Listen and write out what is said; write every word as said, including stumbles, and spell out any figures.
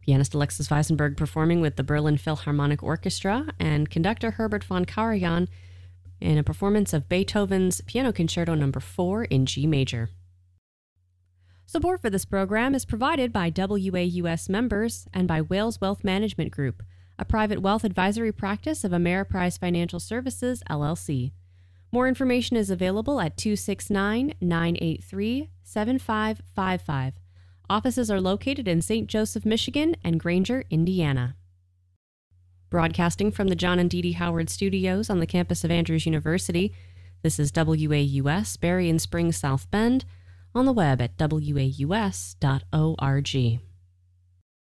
Pianist Alexis Weissenberg performing with the Berlin Philharmonic Orchestra, and conductor Herbert von Karajan in a performance of Beethoven's Piano Concerto Number four in G major. Support for this program is provided by W A U S members and by Wales Wealth Management Group, a private wealth advisory practice of Ameriprise Financial Services, L L C. More information is available at two six nine, nine eight three, seven five five five. Offices are located in Saint Joseph, Michigan and Granger, Indiana. Broadcasting from the John and Dee Dee Howard Studios on the campus of Andrews University, this is W A U S, Berrien Springs, South Bend, on the web at W A U S dot org.